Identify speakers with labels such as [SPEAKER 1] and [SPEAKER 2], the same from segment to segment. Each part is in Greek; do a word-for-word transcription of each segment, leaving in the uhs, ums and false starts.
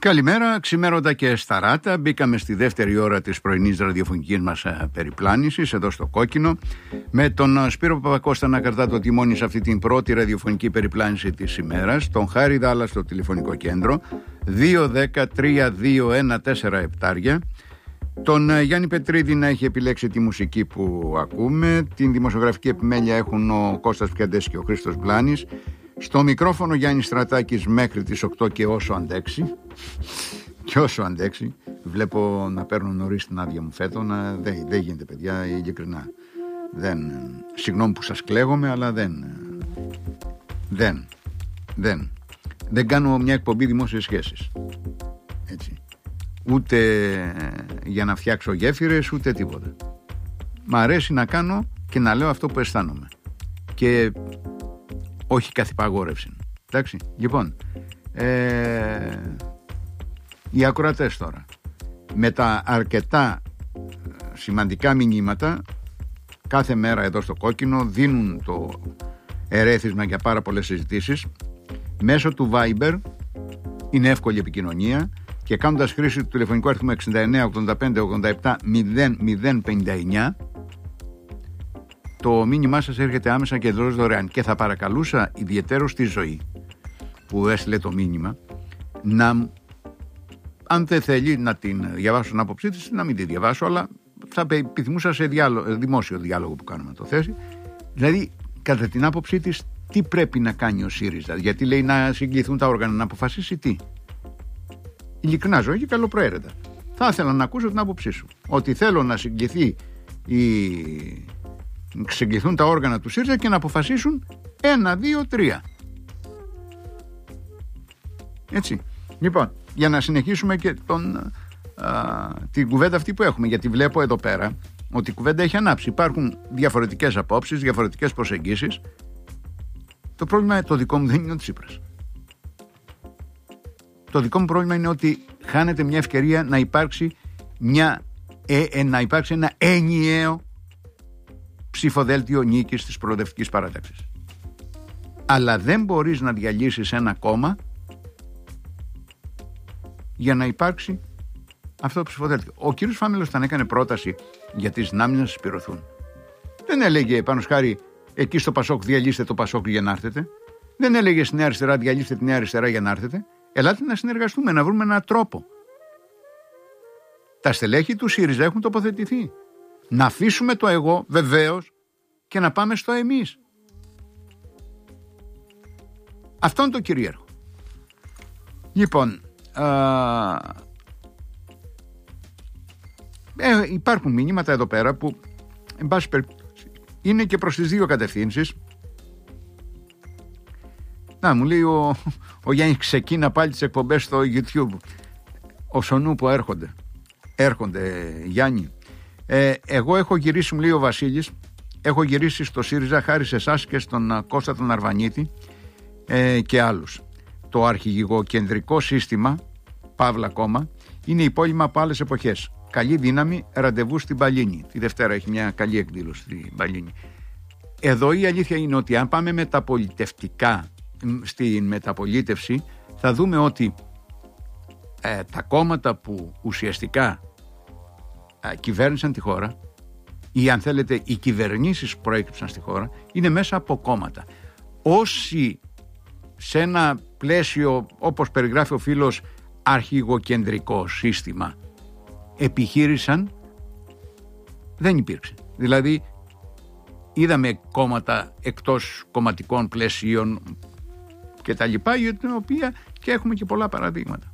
[SPEAKER 1] Καλημέρα, ξημέρωτα και σταράτα. Μπήκαμε στη δεύτερη ώρα της πρωινής ραδιοφωνικής μας περιπλάνησης εδώ στο Κόκκινο, με τον Σπύρο Παπακώστα να κρατά το τιμόνι σε αυτή την πρώτη ραδιοφωνική περιπλάνηση της ημέρας, τον Χάρη Δάλλα στο τηλεφωνικό κέντρο δύο δέκα τρία δύο ένα τέσσερα επτάρια, τον Γιάννη Πετρίδη να έχει επιλέξει τη μουσική που ακούμε, την δημοσιογραφική επιμέλεια έχουν ο Κώστας Πιαντές και ο Χρήστος Μπλάνης. Στο μικρόφωνο Γιάννης Στρατάκης μέχρι τις οκτώ και όσο αντέξει. Και όσο αντέξει. Βλέπω να παίρνω νωρίς την άδεια μου φέτο. Δεν δε γίνεται, παιδιά, ειλικρινά. Δεν, συγγνώμη που σας κλαίγομαι, αλλά δεν. Δεν. Δεν. Δεν κάνω μια εκπομπή δημόσιες σχέσεις. Έτσι. Ούτε για να φτιάξω γέφυρες, ούτε τίποτα. Μ' αρέσει να κάνω και να λέω αυτό που αισθάνομαι. Και όχι καθυπαγόρευση. Εντάξει, λοιπόν, ε, οι ακροατές τώρα, με τα αρκετά σημαντικά μηνύματα, κάθε μέρα εδώ στο Κόκκινο δίνουν το ερέθισμα για πάρα πολλές συζητήσεις. Μέσω του Viber είναι εύκολη επικοινωνία και κάνοντας χρήση του τηλεφωνικού αριθμού εξήντα εννέα ογδόντα πέντε ογδόντα επτά μηδέν μηδέν πενήντα εννέα, το μήνυμά σας έρχεται άμεσα και εντελώς δωρεάν. Και θα παρακαλούσα ιδιαιτέρως στη Ζωή που έστειλε το μήνυμα να, αν δεν θέλει να την διαβάσω την άποψή της, να μην τη διαβάσω, αλλά θα επιθυμούσα σε διάλογο, δημόσιο διάλογο που κάνουμε να το θέσει. Δηλαδή, κατά την άποψή της, τι πρέπει να κάνει ο ΣΥΡΙΖΑ? Γιατί λέει να συγκληθούν τα όργανα, να αποφασίσει τι? Ειλικρινά, Ζωή, και καλοπροαίρετα. Θα ήθελα να ακούσω την άποψή σου. Ότι θέλω να συγκληθεί η... συγκληθούν τα όργανα του ΣΥΡΙΖΑ και να αποφασίσουν ένα, δύο, τρία. Έτσι. Λοιπόν, για να συνεχίσουμε και τον, α, την κουβέντα αυτή που έχουμε, γιατί βλέπω εδώ πέρα ότι η κουβέντα έχει ανάψει. Υπάρχουν διαφορετικές απόψεις, διαφορετικές προσεγγίσεις. Το πρόβλημα το δικό μου δεν είναι ο Τσίπρας. Το δικό μου πρόβλημα είναι ότι χάνεται μια ευκαιρία να υπάρξει, μια, ε, ε, να υπάρξει ένα ενιαίο ψηφοδέλτιο νίκης της προοδευτικής παράταξης. Αλλά δεν μπορείς να διαλύσεις ένα κόμμα για να υπάρξει αυτό το ψηφοδέλτιο. Ο κύριος Φάμελος, όταν έκανε πρόταση για τις δυνάμεις να συσπηρωθούν, δεν έλεγε πάνω σχάρι εκεί στο Πασόκ διαλύστε το Πασόκ για να έρθετε. Δεν έλεγε στη Νέα Αριστερά διαλύστε τη Νέα Αριστερά για να έρθετε. Ελάτε να συνεργαστούμε, να βρούμε έναν τρόπο. Τα στελέχη του ΣΥΡΙΖΑ έχουν τοποθετηθεί. Να αφήσουμε το εγώ, βεβαίως, και να πάμε στο εμείς. Αυτό είναι το κυρίαρχο. Λοιπόν, α, ε, υπάρχουν μηνύματα εδώ πέρα που, εν πάση περιπτώσει, είναι και προς τις δύο κατευθύνσεις. Να, μου λέει ο, ο Γιάννης, ξεκίνα πάλι τις εκπομπές στο YouTube. Ο Σονού που έρχονται. Έρχονται, Γιάννη. Ε, εγώ έχω γυρίσει, μου λέει ο Βασίλης, έχω γυρίσει στο ΣΥΡΙΖΑ χάρη σε εσάς και στον Κώστα τον Αρβανίτη ε, και άλλους. Το αρχηγοκεντρικό σύστημα, παύλα κόμμα, είναι υπόλοιμα από άλλες εποχές. Καλή δύναμη, ραντεβού στην Παλίνη. Τη Δευτέρα έχει μια καλή εκδήλωση στην Παλίνη. Εδώ η αλήθεια είναι ότι αν πάμε μεταπολιτευτικά στην μεταπολίτευση, θα δούμε ότι ε, τα κόμματα που ουσιαστικά κυβέρνησαν τη χώρα, ή αν θέλετε οι κυβερνήσεις που προέκυψαν στη χώρα, είναι μέσα από κόμματα. Όσοι σε ένα πλαίσιο, όπως περιγράφει ο φίλος, αρχηγοκεντρικό σύστημα επιχείρησαν, δεν υπήρξε. Δηλαδή είδαμε κόμματα εκτός κομματικών πλαισίων και τα λοιπά, για την οποία και έχουμε και πολλά παραδείγματα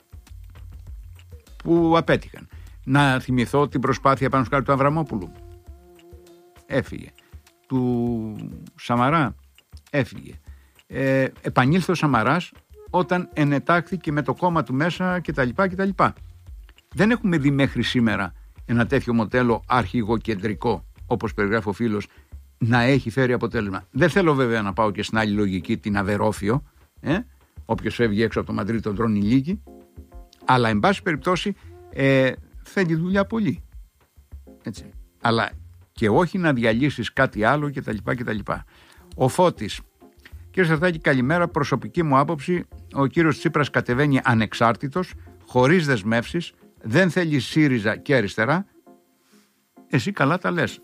[SPEAKER 1] που απέτυχαν. Να θυμηθώ την προσπάθεια πάνω σκάρι του Αβραμόπουλου. Έφυγε. Του Σαμαρά. Έφυγε. Ε, επανήλθε ο Σαμαράς όταν ενετάχθηκε με το κόμμα του μέσα κτλ. κτλ. Δεν έχουμε δει μέχρι σήμερα ένα τέτοιο μοντέλο αρχηγοκεντρικό, όπως περιγράφει ο φίλος, να έχει φέρει αποτέλεσμα. Δεν θέλω βέβαια να πάω και στην άλλη λογική, την Αβερόφιο. Ε? Όποιος φεύγει έξω από το Μαντρί τον τρώνει λίγη. Αλλά εν πάση περιπτώσει ε, θέλει δουλειά πολύ. Έτσι. Αλλά και όχι να διαλύσεις κάτι άλλο κτλ. κτλ. Ο Φώτης. Κύριε Στρατάκη, καλημέρα. Προσωπική μου άποψη, ο κύριος Τσίπρας κατεβαίνει ανεξάρτητος, χωρίς δεσμεύσεις, δεν θέλει ΣΥΡΙΖΑ και αριστερά. Εσύ καλά τα λες.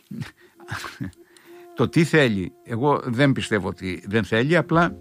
[SPEAKER 1] Το τι θέλει, εγώ δεν πιστεύω ότι δεν θέλει, απλά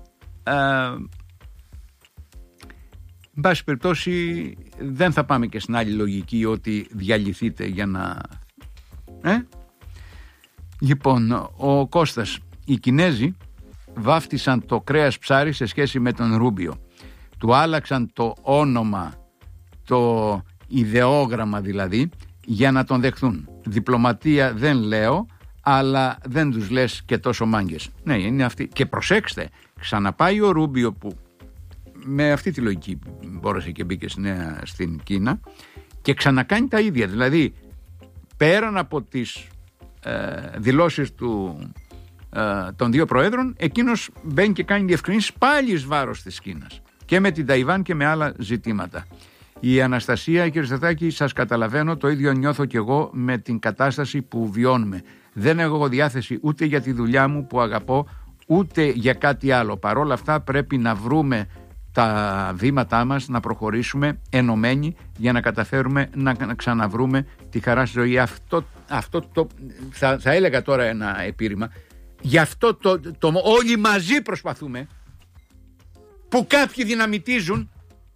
[SPEAKER 1] εν πάση περιπτώσει δεν θα πάμε και στην άλλη λογική ότι διαλυθείτε για να... Ε? Λοιπόν, ο Κώστας, οι Κινέζοι βάφτισαν το κρέας ψάρι σε σχέση με τον Ρούμπιο. Του άλλαξαν το όνομα, το ιδεόγραμμα δηλαδή, για να τον δεχθούν. Διπλωματία δεν λέω, αλλά δεν τους λες και τόσο μάγκες. Ναι, είναι αυτή. Και προσέξτε, ξαναπάει ο Ρούμπιο που με αυτή τη λογική μπόρεσε και μπήκε στην Κίνα και ξανακάνει τα ίδια. Δηλαδή, πέραν από τις ε, δηλώσεις του, ε, των δύο προέδρων, εκείνος μπαίνει και κάνει διευκρινήσεις πάλι εις βάρος της Κίνας και με την Ταϊβάν και με άλλα ζητήματα. Η Αναστασία, κύριε Σταθάκη, σας καταλαβαίνω, το ίδιο νιώθω κι εγώ με την κατάσταση που βιώνουμε. Δεν έχω διάθεση ούτε για τη δουλειά μου που αγαπώ, ούτε για κάτι άλλο. Παρόλα αυτά πρέπει να βρούμε τα βήματά μας, να προχωρήσουμε ενωμένοι για να καταφέρουμε να ξαναβρούμε τη χαρά στη ζωή. Αυτό, αυτό το, θα, θα έλεγα τώρα ένα επίρρημα, γι' αυτό το, το, το όλοι μαζί προσπαθούμε, που κάποιοι δυναμητίζουν,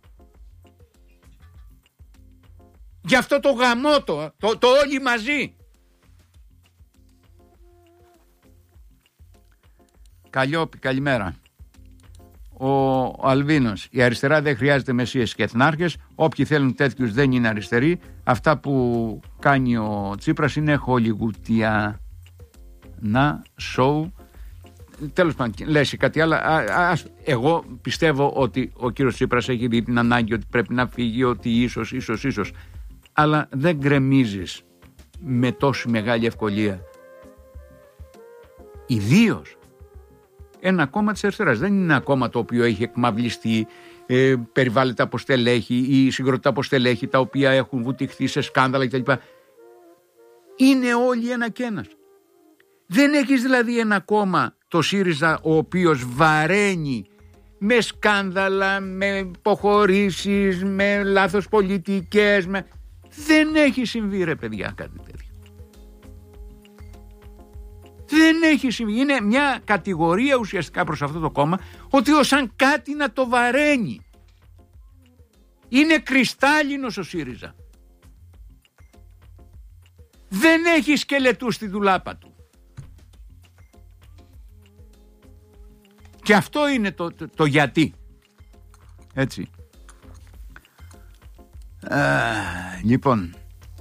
[SPEAKER 1] γι' αυτό το γαμώτο, το, το όλοι μαζί. Καλλιόπη, καλημέρα. Ο Αλβίνος, η αριστερά δεν χρειάζεται μεσίες και εθνάρχες, όποιοι θέλουν τέτοιους δεν είναι αριστεροί. Αυτά που κάνει ο Τσίπρας είναι χολιγουτιά να σοου. Τέλος πάντων, λες κάτι άλλο. Εγώ πιστεύω ότι ο κύριος Τσίπρας έχει δει την ανάγκη ότι πρέπει να φύγει, ότι ίσως, ίσως, ίσως. Αλλά δεν γκρεμίζεις με τόση μεγάλη ευκολία. Ιδίως ένα κόμμα της αριστεράς. Δεν είναι ένα κόμμα το οποίο έχει εκμαυλιστεί, ε, περιβάλλεται από στελέχη ή συγκροτείται από στελέχη τα οποία έχουν βουτυχθεί σε σκάνδαλα κτλ. Είναι όλοι ένα και ένας. Δεν έχεις δηλαδή ένα κόμμα, το ΣΥΡΙΖΑ, ο οποίος βαραίνει με σκάνδαλα, με υποχωρήσεις, με λάθος πολιτικές. Με... Δεν έχει συμβεί, ρε παιδιά, κάτι τέτοιο. Δεν έχει συμβεί. Είναι μια κατηγορία ουσιαστικά προς αυτό το κόμμα ότι όσαν κάτι να το βαραίνει. Είναι κρυστάλλινος ο ΣΥΡΙΖΑ. Δεν έχει σκελετούς στη δουλάπα του. Και αυτό είναι το, το, το γιατί. Έτσι. Α, λοιπόν,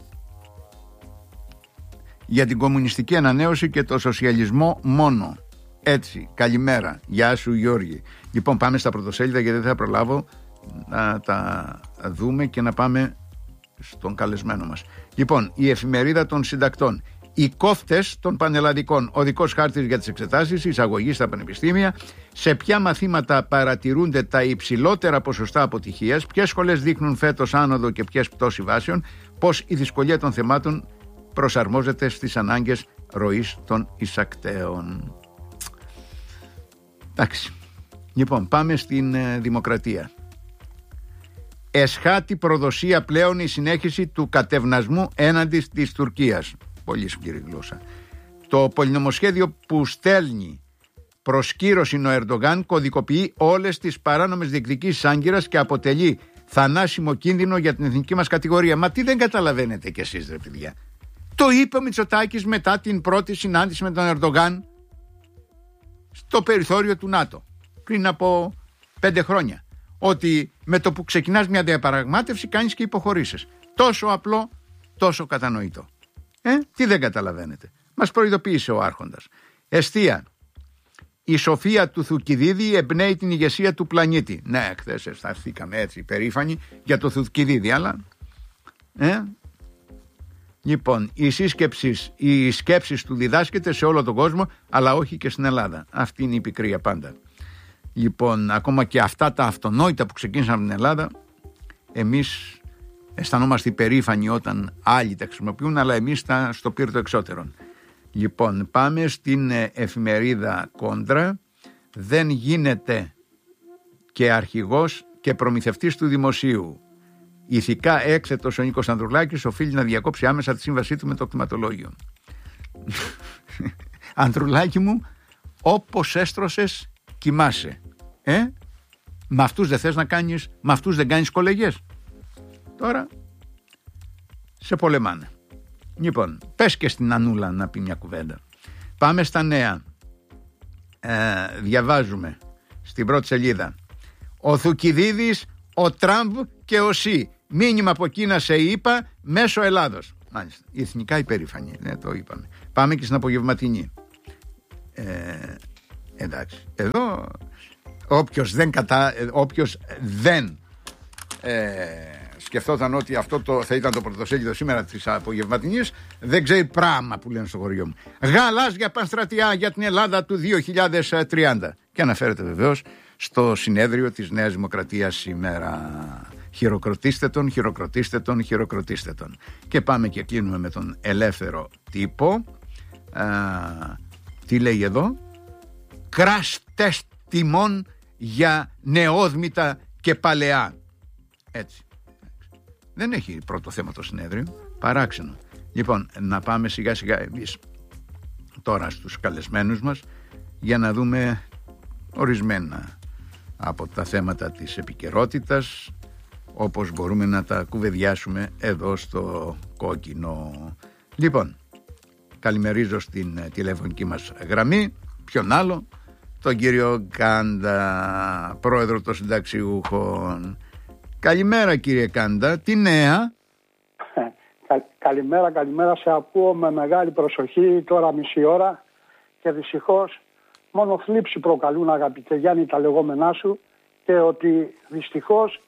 [SPEAKER 1] για την κομμουνιστική ανανέωση και το σοσιαλισμό μόνο. Έτσι, καλημέρα. Γεια σου Γιώργη. Λοιπόν, πάμε στα πρωτοσέλιδα γιατί δεν θα προλάβω να τα δούμε και να πάμε στον καλεσμένο μας. Λοιπόν, η εφημερίδα των συντακτών. Οι κόφτες των πανελλαδικών. Οδικός χάρτης για τις εξετάσεις, εισαγωγή στα πανεπιστήμια. Σε ποια μαθήματα παρατηρούνται τα υψηλότερα ποσοστά αποτυχίας. Ποιες σχολές δείχνουν φέτος άνοδο και ποιες πτώση βάσεων. Πώς η δυσκολία των θεμάτων προσαρμόζεται στις ανάγκες ροής των εισακτέων. Εντάξει. Λοιπόν, πάμε στην ε, Δημοκρατία. Εσχάτη προδοσία πλέον η συνέχιση του κατευνασμού έναντι της Τουρκίας. Πολύ σκληρή γλώσσα. Το πολυνομοσχέδιο που στέλνει προς κύρωση ο Ερντογάν κωδικοποιεί όλες τις παράνομες διεκδικήσεις Άγκυρας και αποτελεί θανάσιμο κίνδυνο για την εθνική μας κατηγορία. Μα τι δεν καταλαβαίνετε κι εσείς, ρε παιδιά. Το είπε ο Μητσοτάκης μετά την πρώτη συνάντηση με τον Ερντογάν στο περιθώριο του ΝΑΤΟ πριν από πέντε χρόνια. Ότι με το που ξεκινάς μια διαπραγμάτευση κάνεις και υποχωρήσεις. Τόσο απλό, τόσο κατανοητό. Ε, τι δεν καταλαβαίνετε. Μας προειδοποίησε ο Άρχοντας. Εστία. Η σοφία του Θουκυδίδη εμπνέει την ηγεσία του πλανήτη. Ναι, χθες αισθανθήκαμε έτσι περήφανοι για το Θουκυδίδη, αλλά... Ε, λοιπόν, οι σύσκεψεις, οι σκέψεις του διδάσκεται σε όλο τον κόσμο, αλλά όχι και στην Ελλάδα. Αυτή είναι η πικρία πάντα. Λοιπόν, ακόμα και αυτά τα αυτονόητα που ξεκίνησαν από την Ελλάδα, εμείς αισθανόμαστε υπερήφανοι όταν άλλοι τα χρησιμοποιούν, αλλά εμείς τα στο πύρτο εξώτερον. Λοιπόν, πάμε στην εφημερίδα Κόντρα. Δεν γίνεται και αρχηγός και προμηθευτής του δημοσίου, ηθικά έκθετος ο Νίκος Ανδρουλάκης, οφείλει να διακόψει άμεσα τη σύμβασή του με το κτηματολόγιο. Ανδρουλάκη μου, όπως έστρωσες κοιμάσαι. Ε? Με αυτούς δεν θες να κάνεις, με αυτούς δεν κάνεις κολεγιές. Τώρα σε πολεμάνε. Λοιπόν, πες και στην Ανούλα να πει μια κουβέντα. Πάμε στα νέα. Ε, διαβάζουμε στην πρώτη σελίδα. Ο Θουκυδίδης, ο Τραμπ και ο Σι. Μήνυμα από Κίνα σε ΗΠΑ μέσω Ελλάδος. Μάλιστα. Η εθνικά υπερήφανη. Ναι, το είπαμε. Πάμε και στην απογευματινή. Ε, εντάξει. Εδώ όποιος δεν, κατα... όποιος δεν ε, σκεφτόταν ότι αυτό το, θα ήταν το πρωτοσέλιδο σήμερα της απογευματινής, δεν ξέρει πράγμα που λένε στο χωριό μου. Γαλάζια πανστρατιά για την Ελλάδα του δύο χιλιάδες τριάντα. Και αναφέρεται βεβαίως στο συνέδριο της Νέας Δημοκρατίας σήμερα. Χειροκροτήστε τον, χειροκροτήστε τον, χειροκροτήστε τον. Και πάμε και κλείνουμε με τον Ελεύθερο Τύπο. Α, τι λέει εδώ? Crash test τιμών για νεόδμητα και παλαιά. Έτσι. Δεν έχει πρώτο θέμα το συνέδριο. Παράξενο. Λοιπόν, να πάμε σιγά σιγά εμείς τώρα στους καλεσμένους μας για να δούμε ορισμένα από τα θέματα της επικαιρότητας, όπως μπορούμε να τα κουβεντιάσουμε εδώ στο κόκκινο. Λοιπόν, καλημερίζω στην τηλεφωνική μας γραμμή, ποιον άλλο, τον κύριο Κάντα, πρόεδρο των συνταξιούχων. Καλημέρα κύριε Κάντα, τι νέα?
[SPEAKER 2] Κα, καλημέρα, καλημέρα, σε ακούω με μεγάλη προσοχή τώρα μισή ώρα και δυστυχώς μόνο θλίψη προκαλούν, αγαπητέ Γιάννη, τα λεγόμενά σου, και ότι δυστυχώς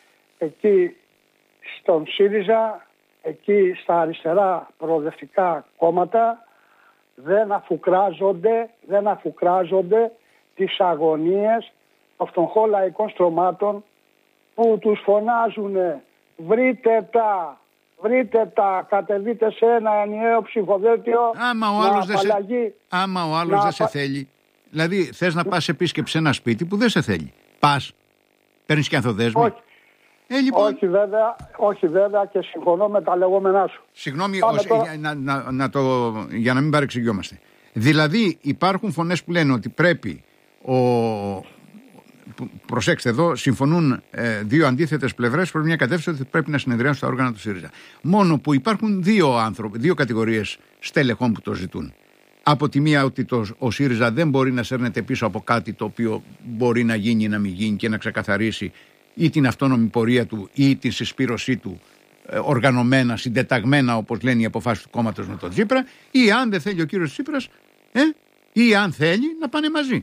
[SPEAKER 2] εκεί στον ΣΥΡΙΖΑ, εκεί στα αριστερά προοδευτικά κόμματα δεν αφουκράζονται, δεν αφουκράζονται τις αγωνίες των φτωχών λαϊκών στρωμάτων που τους φωνάζουν βρείτε τα, βρείτε τα, κατεβείτε σε ένα ενιαίο ψηφοδέλτιο.
[SPEAKER 1] Άμα ο άλλος δεν σε, άμα ο άλλος δεν σε θέλει, δηλαδή θες να πας επίσκεψη σε ένα σπίτι που δεν σε θέλει, πας, παίρνεις και ανθοδέσμη.
[SPEAKER 2] Όχι. Ε, λοιπόν. όχι, βέβαια, όχι βέβαια και συμφωνώ με τα λεγόμενά σου.
[SPEAKER 1] Συγγνώμη, ως, τώρα... να, να, να το, για να μην παρεξηγιόμαστε. Δηλαδή υπάρχουν φωνές που λένε ότι πρέπει ο... Προσέξτε εδώ, συμφωνούν ε, δύο αντίθετες πλευρές προς μια κατεύθυνση ότι πρέπει να συνεδριάσουν στα όργανα του ΣΥΡΙΖΑ. Μόνο που υπάρχουν δύο άνθρωποι, δύο κατηγορίες στελεχών που το ζητούν. Από τη μία ότι το, ο ΣΥΡΙΖΑ δεν μπορεί να σέρνεται πίσω από κάτι το οποίο μπορεί να γίνει ή να μην γίνει και να ξεκαθαρίσει ή την αυτόνομη πορεία του ή την συσπήρωσή του ε, οργανωμένα, συντεταγμένα όπως λένε οι αποφάσεις του κόμματος με τον Τσίπρα, ή αν δεν θέλει ο κύριος Τσίπρας ε, ή αν θέλει να πάνε μαζί.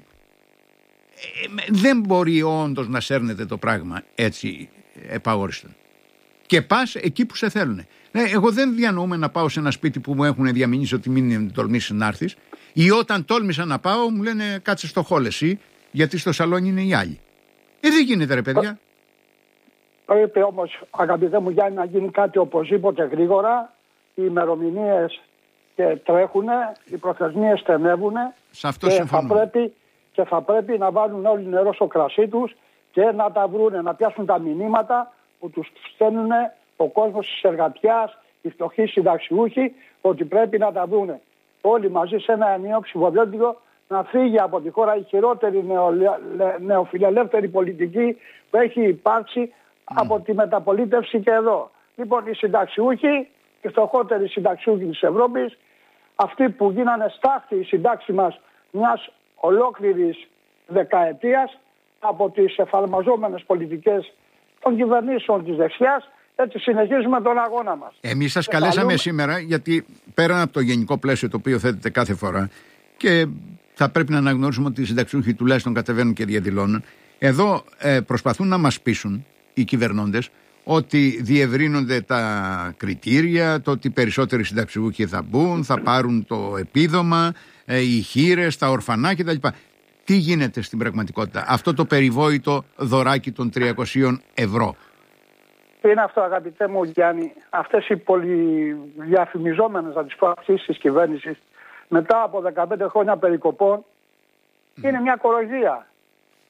[SPEAKER 1] Ε, δεν μπορεί όντως να σέρνεται το πράγμα έτσι επαόριστον. Και πας εκεί που σε θέλουν. Ε, εγώ δεν διανοούμαι να πάω σε ένα σπίτι που μου έχουν διαμηνήσει ότι μην τολμήσεις να έρθεις, ή όταν τόλμησα να πάω μου λένε κάτσε στο χόλ εσύ, γιατί στο σαλόνι είναι οι άλλοι. Ε, δεν γίνεται ρε παιδιά.
[SPEAKER 2] Πρέπει όμως, αγαπητέ μου Γιάννη, να γίνει κάτι οπωσδήποτε γρήγορα. Οι ημερομηνίες τρέχουν, οι προθεσμίες στενεύουν
[SPEAKER 1] και
[SPEAKER 2] θα, πρέπει, και θα πρέπει να βάλουν όλοι νερό στο κρασί τους και να τα βρούνε, να πιάσουν τα μηνύματα που τους στέλνουν ο κόσμος της εργατιάς, οι φτωχοί συνταξιούχοι, ότι πρέπει να τα βρούνε. Όλοι μαζί σε ένα ενιαίο ψηφοδέλτιο να φύγει από τη χώρα η χειρότερη νεοφιλελεύθερη πολιτική που έχει υπάρξει Mm. από τη μεταπολίτευση και εδώ. Λοιπόν, οι συνταξιούχοι, οι φτωχότεροι συνταξιούχοι της Ευρώπης, αυτοί που γίνανε στάχτη οι συντάξεις μας μιας ολόκληρης δεκαετίας από τις εφαρμοζόμενες πολιτικές των κυβερνήσεων της δεξιάς, έτσι συνεχίζουμε τον αγώνα μας.
[SPEAKER 1] Εμείς σας καλέσαμε καλούμε... σήμερα γιατί πέραν από το γενικό πλαίσιο το οποίο θέτεται κάθε φορά και θα πρέπει να αναγνωρίσουμε ότι οι συνταξιούχοι τουλάχιστον κατεβαίνουν και διαδηλώνουν, εδώ ε, προσπαθούν να μας πείσουν οι κυβερνώντες ότι διευρύνονται τα κριτήρια, το ότι περισσότεροι συνταξιούχοι θα μπουν, θα πάρουν το επίδομα, ε, οι χήρες, τα ορφανά κτλ. Τι γίνεται στην πραγματικότητα, αυτό το περιβόητο δωράκι των τριακοσίων ευρώ?
[SPEAKER 2] Είναι αυτό, αγαπητέ μου Γιάννη, αυτές οι πολυδιαφημιζόμενες, να τις πω, αυτής της κυβέρνησης μετά από δεκαπέντε χρόνια περικοπών, mm. είναι μια κοροϊδία.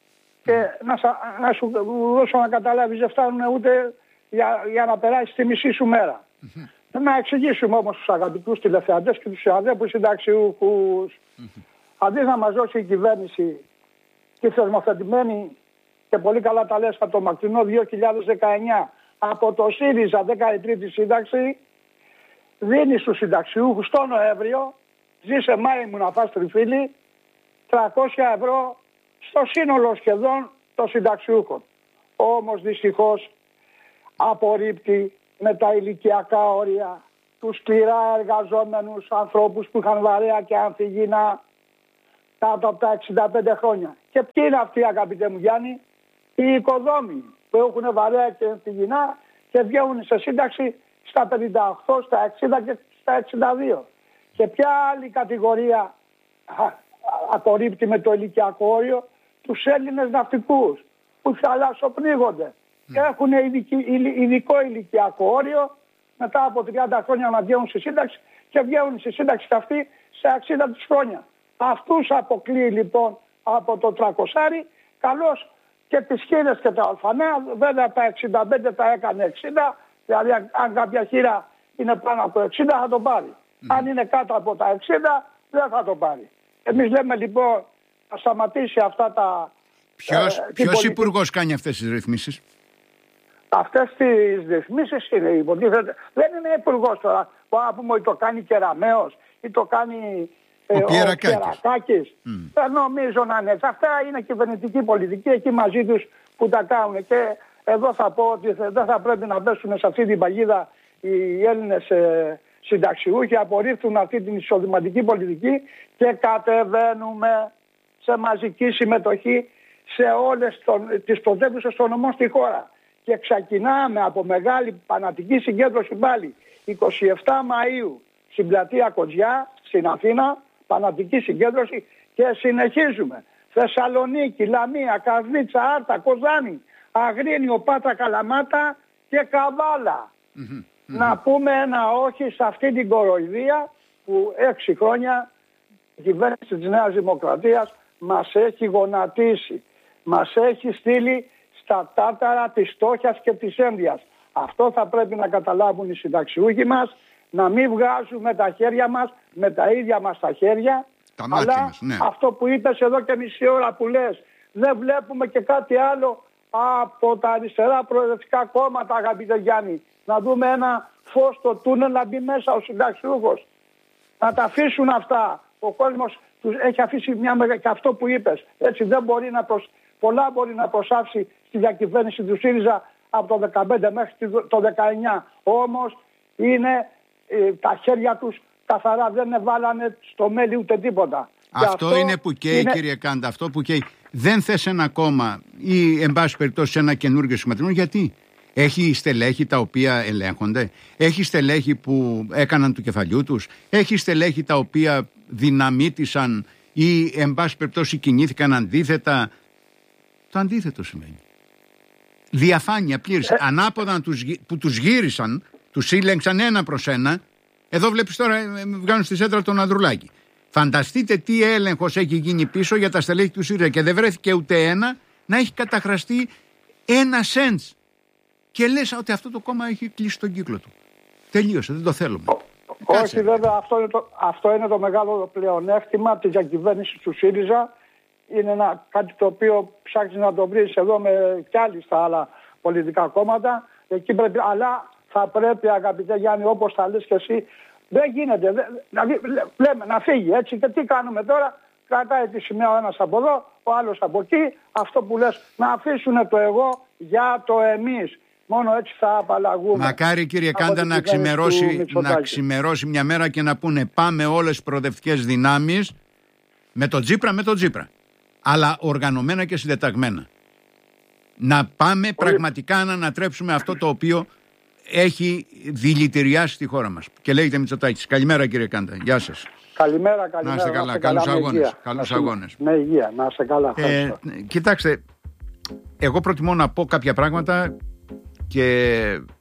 [SPEAKER 2] Και να, να σου δώσω να καταλάβεις, δεν φτάνουν ούτε για, για να περάσει τη μισή σου μέρα. Mm-hmm. Να εξηγήσουμε όμως στους αγαπητούς τηλεθεατές και τους αδέπους συνταξιούχους. Mm-hmm. Αντί να μας δώσει η κυβέρνηση τη θεσμοθετημένη, και πολύ καλά τα λες, από το μακρινό δύο χιλιάδες δεκαεννιά από το ΣΥΡΙΖΑ δέκατη τρίτη σύνταξη, δίνει στους συνταξιούχους το Νοέμβριο, ζήσε Μάη μου να φας τριφύλι, τριακόσια ευρώ στο σύνολο σχεδόν των συνταξιούχων. Όμως δυστυχώς απορρίπτει με τα ηλικιακά όρια τους σκληρά εργαζόμενους ανθρώπους που είχαν βαρέα και ανθυγίνα κάτω από τα εξήντα πέντε χρόνια. Και ποιοι είναι αυτοί, αγαπητέ μου Γιάννη? Οι οικοδόμοι που έχουν βαρέα και ανθυγίνα και βγαίνουν σε σύνταξη στα πενήντα οκτώ, στα εξήντα και στα εξήντα δύο. Και ποια άλλη κατηγορία απορρίπτει με το ηλικιακό όριο? Τους Έλληνες ναυτικούς που θαλασσοπνίγονται mm. και έχουν ειδικό ηλικιακό όριο, μετά από τριάντα χρόνια να βγαίνουν στη σύνταξη, και βγαίνουν στη σύνταξη αυτοί σε εξήντα τους χρόνια. Αυτούς αποκλείει λοιπόν από το τρακοσάρι, καλώς και τις χείρες και τα ορφανέα. Βέβαια τα εξήντα πέντε τα έκανε εξήντα, δηλαδή αν κάποια χείρα είναι πάνω από εξήντα θα τον πάρει. Mm. Αν είναι κάτω από τα εξήντα δεν θα τον πάρει. Εμείς λέμε λοιπόν να σταματήσει αυτά τα...
[SPEAKER 1] Ποιος, ε, ποιος υπουργός κάνει αυτές τις ρυθμίσεις?
[SPEAKER 2] Αυτές τις ρυθμίσεις είναι υποτίθεται. Δεν είναι υπουργός τώρα. Μπορεί να πούμε ότι το κάνει Κεραμέως ή το κάνει
[SPEAKER 1] ο, ε, ο Πιερακάκης.
[SPEAKER 2] Mm. Δεν νομίζω να είναι. Αυτά είναι κυβερνητική πολιτική, εκεί μαζί τους που τα κάνουν. Και εδώ θα πω ότι δεν θα πρέπει να πέσουν σε αυτή την παγίδα οι Έλληνες ε, συνταξιούχοι, απορρίφθουν αυτή την εισοδηματική πολιτική και κατεβαίνουμε σε μαζική συμμετοχή σε όλες τον, τις πρωτεύουσες των νομών στη χώρα. Και ξεκινάμε από μεγάλη πανατική συγκέντρωση πάλι εικοστή εβδόμη Μαΐου στην πλατεία Κοντζιά στην Αθήνα, πανατική συγκέντρωση, και συνεχίζουμε Θεσσαλονίκη, Λαμία, Καρδίτσα, Άρτα, Κοζάνη, Αγρίνιο, Πάτρα, Καλαμάτα και Καβάλα. Mm-hmm. Να πούμε ένα όχι σε αυτή την κοροϊδία που έξι χρόνια η κυβέρνηση της Νέας Δημοκρατίας μας έχει γονατίσει. Μας έχει στείλει στα τάταρα της φτώχειας και της ένδυας. Αυτό θα πρέπει να καταλάβουν οι συνταξιούχοι μας, να μην βγάζουμε τα χέρια μας με τα ίδια μας τα χέρια.
[SPEAKER 1] Τα
[SPEAKER 2] αλλά
[SPEAKER 1] μας, ναι.
[SPEAKER 2] Αυτό που είπες εδώ και μισή ώρα που λες, δεν βλέπουμε και κάτι άλλο από τα αριστερά προεδρευτικά κόμματα, αγαπητέ Γιάννη. Να δούμε ένα φως στο τούνελ, να μπει μέσα ο συνταξιούχος. Να τα αφήσουν αυτά. Ο κόσμος τους έχει αφήσει μια μεγάλη... Και αυτό που είπες, έτσι δεν μπορεί να προσ... πολλά μπορεί να προσάψει στη διακυβέρνηση του ΣΥΡΙΖΑ από το δεκαπέντε μέχρι το δεκαεννιά. Όμως είναι ε, τα χέρια τους καθαρά, δεν βάλανε στο μέλι ούτε τίποτα.
[SPEAKER 1] Αυτό, αυτό είναι που καίει, είναι... κύριε Κάντα, αυτό που καίει. Δεν θες ένα κόμμα ή εν πάση περιπτώσει ένα καινούργιο σχηματισμό. Γιατί? Έχει στελέχη τα οποία ελέγχονται, έχει στελέχη που έκαναν του κεφαλιού τους, έχει στελέχη τα οποία δυναμίτησαν ή εν πάση περιπτώσει κινήθηκαν αντίθετα. Το αντίθετο σημαίνει. Διαφάνεια πλήρης. Ε... Ανάποδα που τους γύρισαν, τους σύλλεγξαν ένα προς ένα. Εδώ βλέπεις τώρα βγαίνουν στη σέντρα τον Ανδρουλάκη. Φανταστείτε τι έλεγχος έχει γίνει πίσω για τα στελέχη του ΣΥΡΙΖΑ και δεν βρέθηκε ούτε ένα να έχει καταχραστεί ένα σέντς. Και λες ότι αυτό το κόμμα έχει κλείσει τον κύκλο του. Τελείωσε, δεν το θέλουμε.
[SPEAKER 2] Όχι, βέβαια, αυτό είναι, το, αυτό είναι το μεγάλο πλεονέκτημα της διακυβέρνησης του ΣΥΡΙΖΑ. Είναι ένα, κάτι το οποίο ψάχνεις να το βρεις εδώ με κι άλλοι στα άλλα πολιτικά κόμματα. Εκεί πρέπει, αλλά θα πρέπει, αγαπητέ Γιάννη, όπως θα λες και εσύ, δεν γίνεται. Δε, δηλαδή, λέμε να φύγει έτσι. Και τι κάνουμε τώρα? Κρατάει τη σημαία ο ένας από εδώ, ο άλλος από εκεί. Αυτό που λες, να αφήσουν το εγώ για το εμείς. Μόνο έτσι θα απαλλαγούμε.
[SPEAKER 1] Μακάρι, κύριε Κάντα, να ξημερώσει, να ξημερώσει μια μέρα και να πούνε πάμε όλες τις προοδευτικές δυνάμεις με τον Τσίπρα, με τον Τσίπρα. Αλλά οργανωμένα και συντεταγμένα. Να πάμε Πολύ... πραγματικά να ανατρέψουμε αυτό το οποίο έχει δηλητηριάσει τη χώρα μας. Και λέγεται Μητσοτάκης. Καλημέρα, κύριε Κάντα. Γεια σας.
[SPEAKER 2] Καλημέρα, καλημέρα.
[SPEAKER 1] Να είστε καλά. καλά καλούς αγώνες. Καλούς αγώνες.
[SPEAKER 2] Με υγεία. Να είστε καλά.
[SPEAKER 1] Ε, κοιτάξτε, εγώ προτιμώ να πω κάποια πράγματα και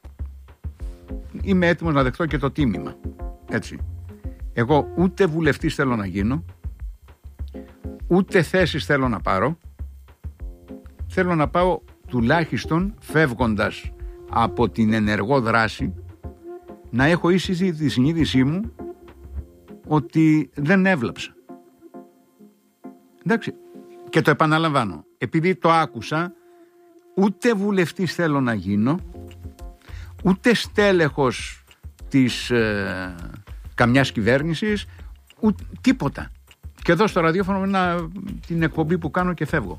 [SPEAKER 1] είμαι έτοιμος να δεχτώ και το τίμημα. Έτσι. Εγώ ούτε βουλευτής θέλω να γίνω, ούτε θέσεις θέλω να πάρω, θέλω να πάω τουλάχιστον φεύγοντας από την ενεργό δράση να έχω ίσχυση τη συνείδησή μου ότι δεν έβλαψα. Εντάξει, και το επαναλαμβάνω, επειδή το άκουσα, ούτε βουλευτής θέλω να γίνω, ούτε στέλεχος της ε, καμιάς κυβέρνησης, ούτε τίποτα. Και εδώ στο ραδιόφωνο είναι την εκπομπή που κάνω και φεύγω.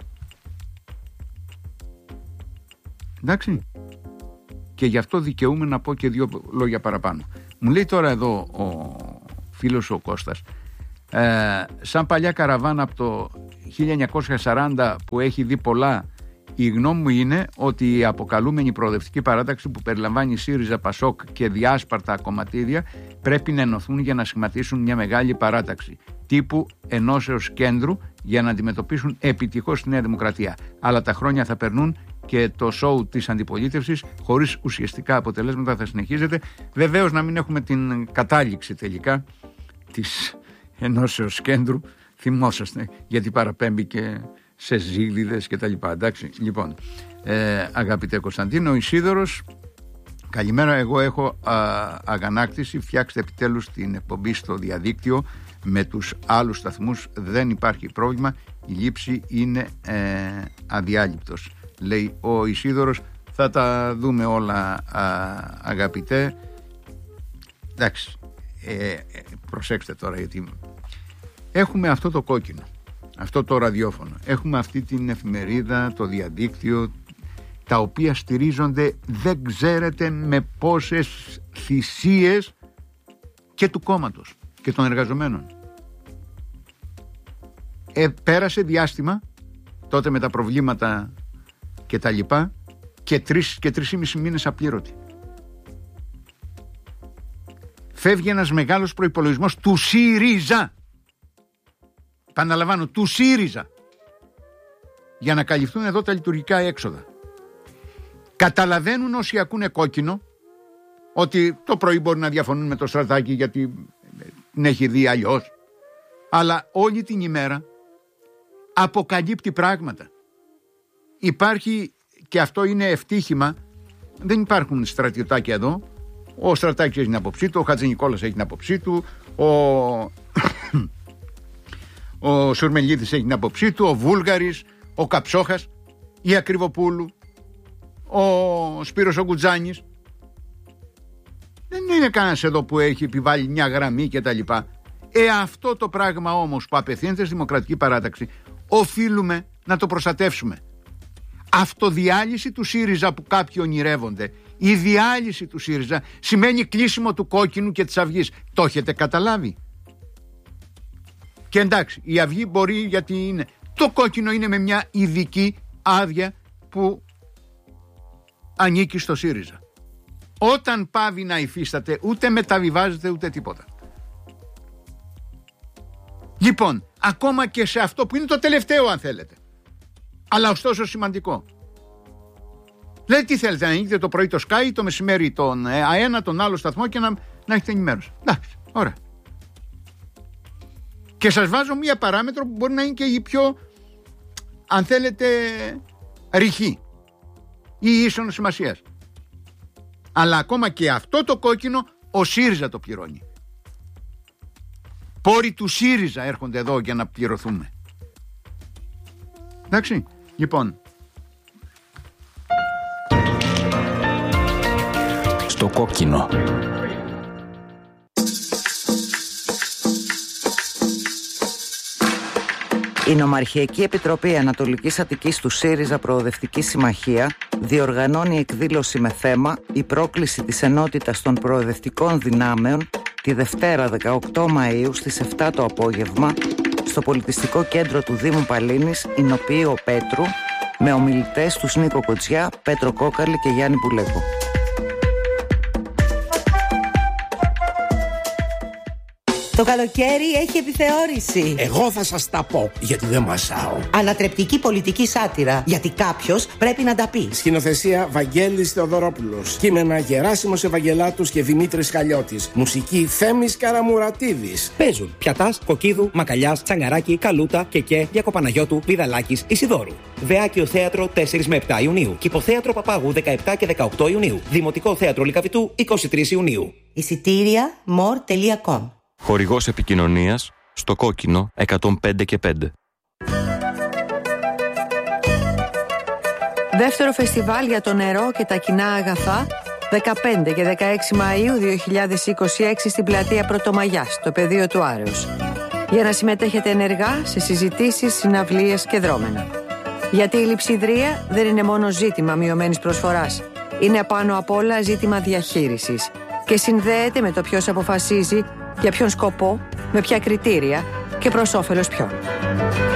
[SPEAKER 1] Εντάξει. Και γι' αυτό δικαιούμαι να πω και δύο λόγια παραπάνω. Μου λέει τώρα εδώ ο φίλος ο Κώστας, ε, σαν παλιά καραβάνα από το χίλια εννιακόσια σαράντα που έχει δει πολλά, η γνώμη μου είναι ότι η αποκαλούμενη προοδευτική παράταξη που περιλαμβάνει ΣΥΡΙΖΑ, ΠΑΣΟΚ και διάσπαρτα κομματίδια πρέπει να ενωθούν για να σχηματίσουν μια μεγάλη παράταξη τύπου ενώσεως κέντρου για να αντιμετωπίσουν επιτυχώς τη Νέα Δημοκρατία. Αλλά τα χρόνια θα περνούν και το σοου της αντιπολίτευσης χωρίς ουσιαστικά αποτελέσματα θα συνεχίζεται. Βεβαίως να μην έχουμε την κατάληξη τελικά της ενώσεως κέντρου. Θυμόσαστε γιατί παραπέμπει και σε ζήλιδες και τα λοιπά. Εντάξει, λοιπόν, ε, αγαπητέ Κωνσταντίνο, ο Ισίδωρος, καλημέρα, εγώ έχω α, αγανάκτηση, φτιάξτε επιτέλους την εκπομπή στο διαδίκτυο με τους άλλους σταθμούς, δεν υπάρχει πρόβλημα, η λήψη είναι ε, αδιάλειπτος, λέει ο Ισίδωρος. Θα τα δούμε όλα, α, αγαπητέ. Εντάξει, ε, ε, προσέξτε τώρα, γιατί έχουμε αυτό το κόκκινο, αυτό το ραδιόφωνο, έχουμε αυτή την εφημερίδα, το διαδίκτυο, τα οποία στηρίζονται δεν ξέρετε με πόσες θυσίες και του κόμματος και των εργαζομένων. Ε, πέρασε διάστημα τότε με τα προβλήματα και τα λοιπά και τρεις και τρεις ή μισή μήνες απλήρωτοι. Φεύγει ένας μεγάλος προϋπολογισμός του ΣΥΡΙΖΑ, επαναλαμβάνω, του ΣΥΡΙΖΑ, για να καλυφθούν εδώ τα λειτουργικά έξοδα. Καταλαβαίνουν όσοι ακούνε κόκκινο ότι το πρωί μπορεί να διαφωνούν με το Στρατάκι γιατί την έχει δει αλλιώς, αλλά όλη την ημέρα αποκαλύπτει πράγματα. Υπάρχει, και αυτό είναι ευτύχημα, δεν υπάρχουν στρατιωτάκια εδώ. Ο Στρατάκης έχει την άποψή του, ο Χατζηνικόλας έχει την άποψή του, ο, ο Σουρμελίδης έχει την άποψή του, ο Βούλγαρης, ο Καψόχας, η Ακριβοπούλου, ο Σπύρος ο Γκουτζάνης. Δεν είναι κανένας εδώ που έχει επιβάλει μια γραμμή και τα λοιπά. Ε, αυτό το πράγμα όμως που απευθύνεται στη Δημοκρατική Παράταξη οφείλουμε να το προστατεύσουμε. Αυτοδιάλυση του ΣΥΡΙΖΑ που κάποιοι ονειρεύονται, η διάλυση του ΣΥΡΙΖΑ σημαίνει κλείσιμο του κόκκινου και της Αυγής. Το έχετε καταλάβει? Και εντάξει, η Αυγή μπορεί, γιατί είναι, το κόκκινο είναι με μια ειδική άδεια που ανήκει στο ΣΥΡΙΖΑ. Όταν πάβει να υφίσταται, ούτε μεταβιβάζεται ούτε τίποτα. Λοιπόν, ακόμα και σε αυτό που είναι το τελευταίο, αν θέλετε, αλλά ωστόσο σημαντικό, δηλαδή τι θέλετε, να ανοίγετε το πρωί το Sky, το μεσημέρι τον ΑΕΝΑ, τον άλλο σταθμό και να, να έχετε ενημέρωση. Εντάξει, ωραία. Και σας βάζω μία παράμετρο που μπορεί να είναι και η πιο, αν θέλετε, ρηχή ή ίσονο σημασίας. Αλλά ακόμα και αυτό το κόκκινο ο ΣΥΡΙΖΑ το πληρώνει. Πόροι του ΣΥΡΙΖΑ έρχονται εδώ για να πληρωθούμε. Εντάξει, λοιπόν.
[SPEAKER 3] Στο κόκκινο.
[SPEAKER 4] Η Νομαρχιακή Επιτροπή Ανατολικής Αττικής του ΣΥΡΙΖΑ Προοδευτική Συμμαχία διοργανώνει εκδήλωση με θέμα «Η πρόκληση της ενότητας των προοδευτικών δυνάμεων» τη Δευτέρα δεκαοκτώ Μαΐου στις επτά το απόγευμα στο Πολιτιστικό Κέντρο του Δήμου Παλίνης, Ηνοποιείο Πέτρου, με ομιλητές τους Νίκο Κοτζιά, Πέτρο Κόκαλη και Γιάννη Πουλέκο.
[SPEAKER 5] Το καλοκαίρι έχει επιθεώρηση.
[SPEAKER 6] Εγώ θα σας τα πω, γιατί δεν μασάω.
[SPEAKER 5] Ανατρεπτική πολιτική σάτυρα, γιατί κάποιος πρέπει να τα πει.
[SPEAKER 6] Σκηνοθεσία Βαγγέλης Θεοδωρόπουλος. Κείμενα Γεράσιμος Ευαγγελάτους και Δημήτρης Χαλιώτης. Μουσική Θέμης Καραμουρατίδης.
[SPEAKER 7] Παίζουν Πιατάς, Κοκκίδου, Μακαλιάς, Τσαγκαράκη, Καλούτα, Κεκέ, Διακοπαναγιώτου, Πηδαλάκης, Ισιδώρου. Βεάκιο Θέατρο τέσσερα με επτά Ιουνίου. Κηποθέατρο Παπάγου δεκαεπτά και δεκαοκτώ Ιουνίου. Δημοτικό Θέατρο Λυκαβητού είκοσι τρεις Ιουνίου.
[SPEAKER 5] Εισιτήρια more τελεία com.
[SPEAKER 3] Χορηγός επικοινωνίας στο Κόκκινο εκατόν πέντε και πέντε.
[SPEAKER 8] Δεύτερο φεστιβάλ για το νερό και τα κοινά αγαθά, δεκαπέντε και δεκαέξι Μαΐου δύο χιλιάδες είκοσι έξι στην πλατεία Πρωτομαγιάς, στο πεδίο του Άρεως. Για να συμμετέχετε ενεργά σε συζητήσεις, συναυλίες και δρόμενα. Γιατί η λειψιδρία δεν είναι μόνο ζήτημα μειωμένης προσφοράς. Είναι πάνω απ' όλα ζήτημα διαχείρισης και συνδέεται με το ποιος αποφασίζει για ποιον σκοπό, με ποια κριτήρια και προς όφελος ποιον.